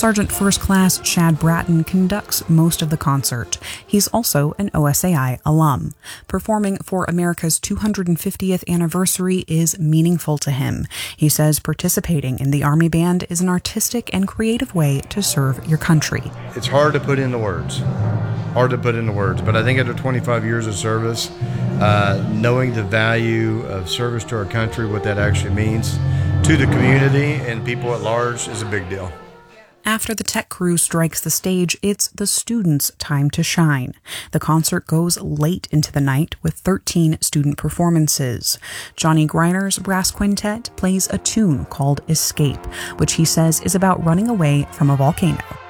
Sergeant First Class Chad Bratton conducts most of the concert. He's also an OSAI alum. Performing for America's 250th anniversary is meaningful to him. He says participating in the Army Band is an artistic and creative way to serve your country. It's hard to put into words. But I think after 25 years of service, knowing the value of service to our country, what that actually means to the community and people at large is a big deal. After the tech crew strikes the stage, it's the students' time to shine. The concert goes late into the night with 13 student performances. Johnny Griner's brass quintet plays a tune called Escape, which he says is about running away from a volcano.